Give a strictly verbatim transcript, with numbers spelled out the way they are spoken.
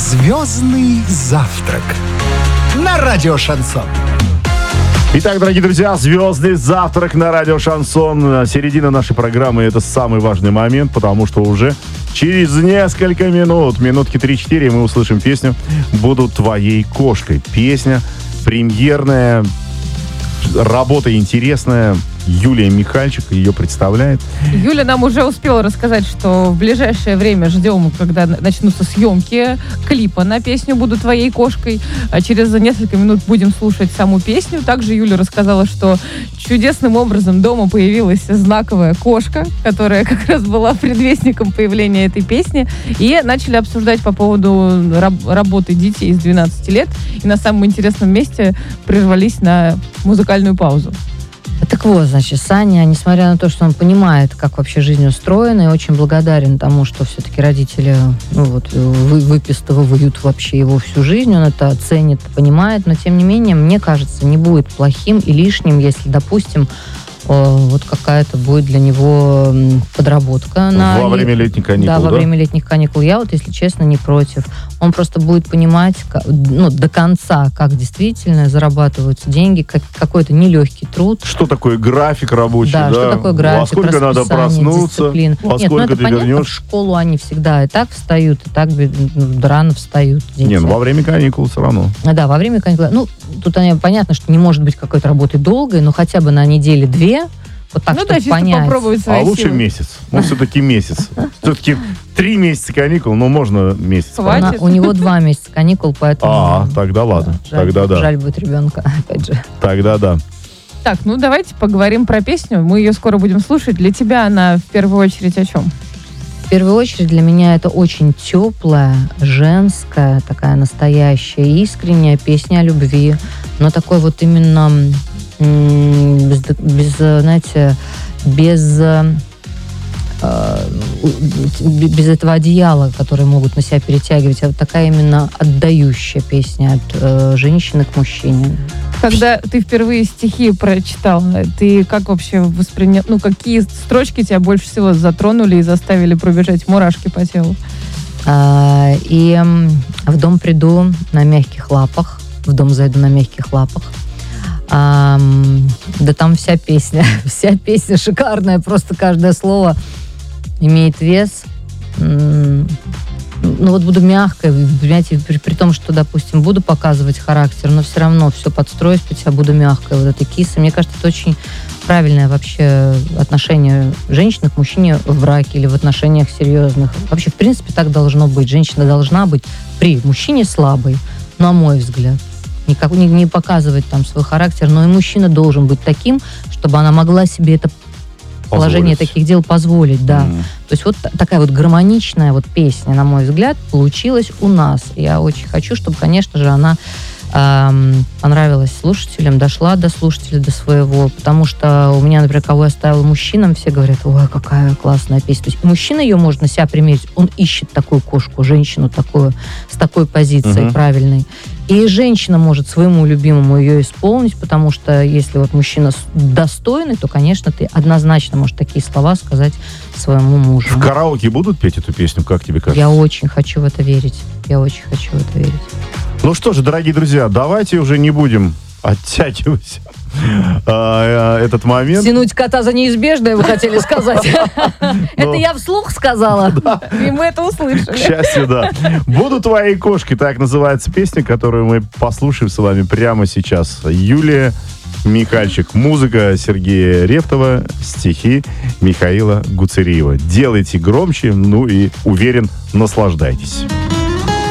Звездный завтрак на радио Шансон. Итак, дорогие друзья, звездный завтрак на радио Шансон. Середина нашей программы — это самый важный момент, потому что уже через несколько минут, минутки три-четыре, мы услышим песню «Буду твоей кошкой». Песня премьерная, работа интересная. Юлия Михальчик ее представляет. Юля нам уже успела рассказать, что в ближайшее время ждем, когда начнутся съемки клипа на песню «Буду твоей кошкой». А через несколько минут будем слушать саму песню. Также Юля рассказала, что чудесным образом дома появилась знаковая кошка, которая как раз была предвестником появления этой песни. И начали обсуждать по поводу раб- работы детей с двенадцати лет. И на самом интересном месте прервались на музыкальную паузу. Так вот, значит, Саня, несмотря на то, что он понимает, как вообще жизнь устроена, и очень благодарен тому, что все-таки родители ну, вот, вы, выпистывают вообще его всю жизнь, он это ценит, понимает, но тем не менее, мне кажется, не будет плохим и лишним, если, допустим, вот какая-то будет для него подработка. На... Во время летних каникул, да? Да, во время летних каникул. Я вот, если честно, не против. Он просто будет понимать ну, до конца, как действительно зарабатываются деньги, как, какой-то нелегкий труд. Что такое график рабочий, да? да? Что такое график, во сколько надо проснуться, дисциплина. во Нет, сколько ну это ты понятно, вернешь. в школу они всегда и так встают, и так ну, рано встают. Дети. Не, ну во время каникул все равно. Да, во время каникул. Ну, тут понятно, что не может быть какой-то работы долгой, но хотя бы на неделе-две. Вот так, ну чтобы да, чисто понять. попробовать свои А лучше силы. месяц. Ну, все-таки месяц. Все-таки три месяца каникул, но можно месяц. Хватит. Она, у него два месяца каникул, поэтому... А, тогда ладно. Жаль, Тогда да. жаль будет ребенка, опять же. Тогда да. Так, ну давайте поговорим про песню. Мы ее скоро будем слушать. Для тебя она в первую очередь о чем? В первую очередь для меня это очень теплая, женская, такая настоящая, искренняя песня о любви. Но такой вот именно без, без знаете, без, без этого одеяла, которое могут на себя перетягивать. А вот такая именно отдающая песня от э, женщины к мужчине. Когда ты впервые стихи прочитала, ты как вообще воспринял, ну, какие строчки тебя больше всего затронули и заставили пробежать мурашки по телу? А, и в дом приду на мягких лапах, в дом зайду на мягких лапах. А, да там вся песня, вся песня шикарная, просто каждое слово имеет вес. Ну вот буду мягкой, понимаете, при, при том, что, допустим, буду показывать характер, но все равно все подстроить под себя, буду мягкой. Вот этой кисы, мне кажется, это очень правильное вообще отношение женщины к мужчине в браке или в отношениях серьезных. Вообще, в принципе, так должно быть. Женщина должна быть при мужчине слабой, на мой взгляд. Никак, не, не показывать там свой характер, но и мужчина должен быть таким, чтобы она могла себе это положение Позволить. Таких дел позволить, да. Mm. То есть вот такая вот гармоничная вот песня, на мой взгляд, получилась у нас. Я очень хочу, чтобы, конечно же, она эм, понравилась слушателям, дошла до слушателя, до своего, потому что у меня, например, кого я ставила мужчинам, все говорят, ой, какая классная песня. То есть мужчина ее может на себя примерить, он ищет такую кошку, женщину такую, с такой позицией Mm-hmm. правильной. И женщина может своему любимому ее исполнить, потому что если вот мужчина достойный, то, конечно, ты однозначно можешь такие слова сказать своему мужу. В караоке будут петь эту песню, как тебе кажется? Я очень хочу в это верить. Я очень хочу в это верить. Ну что же, дорогие друзья, давайте уже не будем оттягивать а, этот момент. Тянуть кота за неизбежное, вы хотели сказать? Это я вслух сказала. И мы это К услышали. счастью, да. «Буду твоей кошкой», так называется песня, которую мы послушаем с вами прямо сейчас. Юлия Михальчик. Музыка Сергея Ревтова, стихи Михаила Гуцериева. Делайте громче, ну и, уверен, наслаждайтесь.